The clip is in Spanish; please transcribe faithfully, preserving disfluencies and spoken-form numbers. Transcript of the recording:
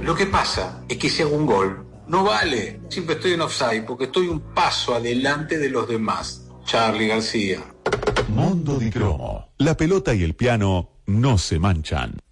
Lo que pasa es que si hago un gol, no vale. Siempre estoy en offside porque estoy un paso adelante de los demás. Charly García. Mondo di Cromo. La pelota y el piano no se manchan.